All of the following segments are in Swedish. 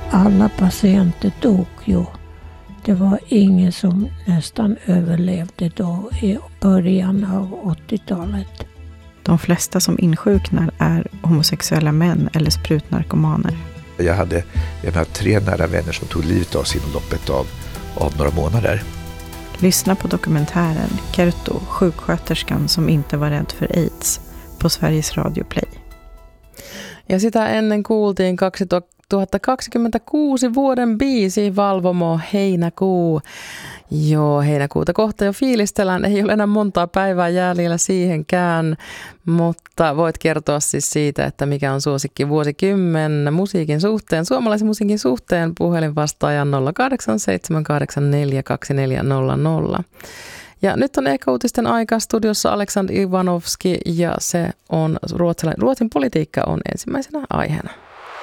Alla patienter dog ju. Det var ingen som nästan överlevde då i början av 80-talet. De flesta som insjuknar är homosexuella män eller sprutnarkomaner. Jag hade 3 nära vänner som tog livet av sig inom loppet av några månader. Lyssna på dokumentären Kerto, sjuksköterskan som inte var rädd för AIDS på Sveriges Radio Play. Ja sitä ennen kuultiin 2026 vuoden biisi Valvomo Heinäkuu. Joo, heinäkuuta kohta jo fiilistellään. Ei ole enää montaa päivää jäljellä siihenkään, mutta voit kertoa siis siitä, että mikä on suosikki vuosikymmen musiikin suhteen, suomalaisen musiikin suhteen puhelinvastaajan 0878842400. Ja nyt on ehkä uutisten aika studiossa Aleksandr Ivanovski ja se on Ruotsin politiikka on ensimmäisenä aiheena.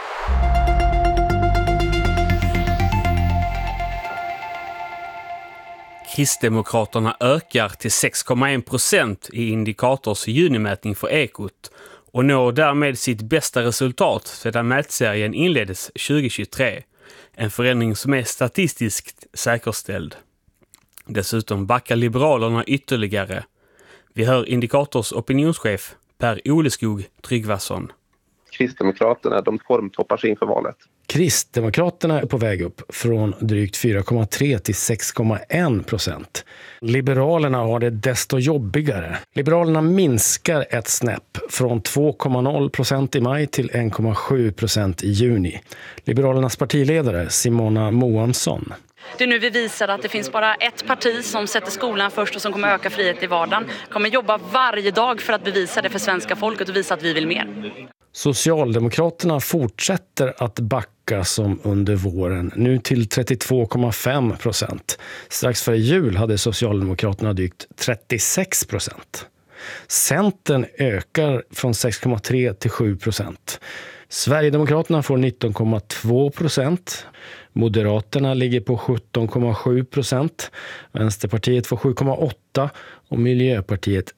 Kristdemokraterna ökar till 6,1% i Indikators junimätning för Ekot och når därmed sitt bästa resultat sedan mätserien inleddes 2023. En förändring som är statistiskt säkerställd. Dessutom backar Liberalerna ytterligare. Vi hör Indikators opinionschef Per Oleskog Tryggvason. Kristdemokraterna, de formtoppar sig inför valet. Kristdemokraterna är på väg upp från drygt 4,3 till 6,1%. Liberalerna har det desto jobbigare. Liberalerna minskar ett snäpp från 2,0% i maj till 1,7% i juni. Liberalernas partiledare Simona Moansson. Det är nu vi visar att det finns bara ett parti som sätter skolan först och som kommer öka frihet i vardagen. Kommer jobba varje dag för att bevisa det för svenska folket och visa att vi vill mer. Socialdemokraterna fortsätter att backa som under våren, nu till 32,5%. Strax före jul hade Socialdemokraterna drygt 36%. Centern ökar från 6,3 till 7%. Sverigedemokraterna får 19,2%. Moderaterna ligger på 17,7%. Vänsterpartiet får 7,8% och Miljöpartiet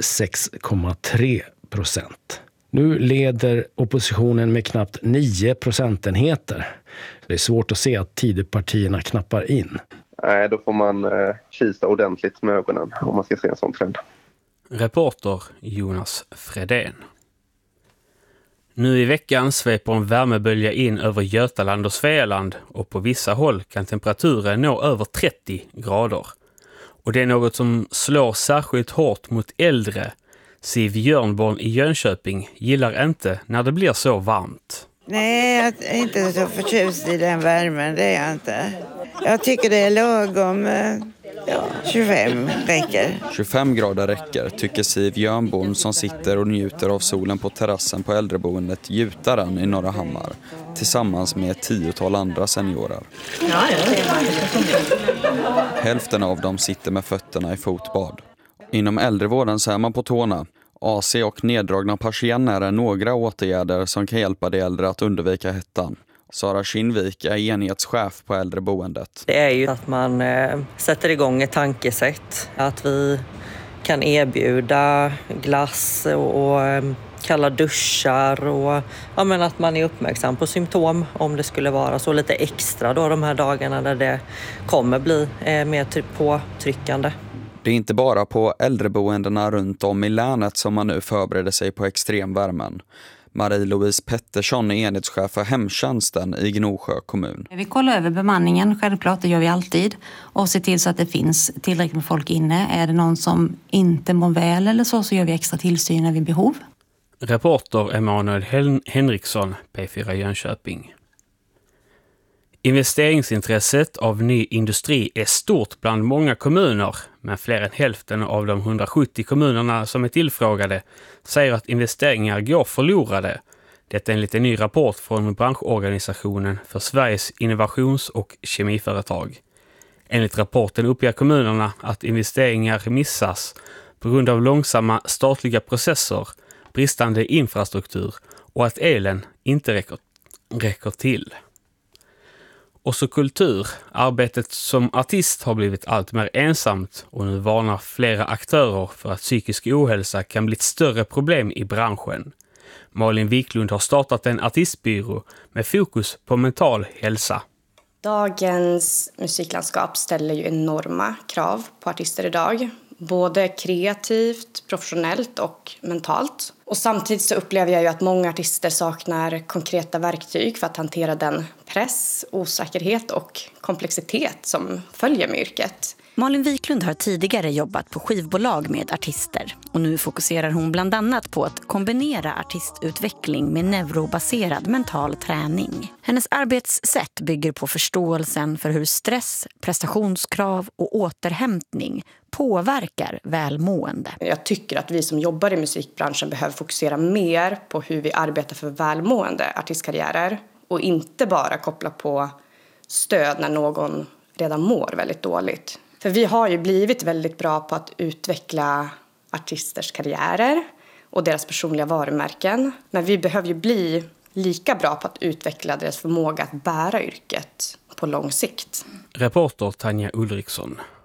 6,3%. Nu leder oppositionen med knappt 9 procentenheter. Det är svårt att se att Tidöpartierna knappar in. Nej, då får man kisa ordentligt med ögonen om man ska se en sån trend. Reporter Jonas Fredén. Nu i veckan sveper en värmebölja in över Götaland och Svealand och på vissa håll kan temperaturen nå över 30 grader. Och det är något som slår särskilt hårt mot äldre. Siv Jörnborn i Jönköping gillar inte när det blir så varmt. Nej, jag är inte så förtjust i den värmen, det är jag inte. Jag tycker det är lagom, 25 räcker. 25 grader räcker, tycker Siv Jörnborn som sitter och njuter av solen på terrassen på äldreboendet Gjutaren i Norra Hammar. Tillsammans med ett 10-tal andra seniorer. Hälften av dem sitter med fötterna i fotbad. Inom äldrevården så är man på tårna. AC och neddragna persienner är några åtgärder som kan hjälpa de äldre att undvika hettan. Sara Kinnvik är enhetschef på äldreboendet. Det är ju att man sätter igång ett tankesätt. Att vi kan erbjuda glass och kalla duschar och att man är uppmärksam på symptom om det skulle vara så lite extra då de här dagarna där det kommer bli mer påtryckande. Det är inte bara på äldreboendena runt om i länet som man nu förbereder sig på extremvärmen. Marie-Louise Pettersson är enhetschef för hemtjänsten i Gnosjö kommun. Vi kollar över bemanningen, självklart, det gör vi alltid. Och ser till så att det finns tillräckligt med folk inne. Är det någon som inte mår väl eller så gör vi extra tillsyn vid behov. Reporter Emanuel Henriksson, P4 Jönköping. Investeringsintresset av ny industri är stort bland många kommuner, men fler än hälften av de 170 kommunerna som är tillfrågade säger att investeringar går förlorade. Detta är enligt en ny rapport från branschorganisationen för Sveriges innovations- och kemiföretag. Enligt rapporten uppger kommunerna att investeringar missas på grund av långsamma statliga processer, bristande infrastruktur och att elen inte räcker till. Och så kultur. Arbetet som artist har blivit allt mer ensamt och nu varnar flera aktörer för att psykisk ohälsa kan bli ett större problem i branschen. Malin Wiklund har startat en artistbyrå med fokus på mental hälsa. Dagens musiklandskap ställer ju enorma krav på artister idag. Både kreativt, professionellt och mentalt. Och samtidigt så upplever jag ju att många artister saknar konkreta verktyg för att hantera den press, osäkerhet och komplexitet som följer med yrket. Malin Wiklund har tidigare jobbat på skivbolag med artister och nu fokuserar hon bland annat på att kombinera artistutveckling med neurobaserad mental träning. Hennes arbetssätt bygger på förståelsen för hur stress, prestationskrav och återhämtning påverkar välmående. Jag tycker att vi som jobbar i musikbranschen behöver fokusera mer på hur vi arbetar för välmående artistkarriärer och inte bara koppla på stöd när någon redan mår väldigt dåligt. För vi har ju blivit väldigt bra på att utveckla artisters karriärer och deras personliga varumärken. Men vi behöver ju bli lika bra på att utveckla deras förmåga att bära yrket på lång sikt. Reporter Tanja Ulriksson.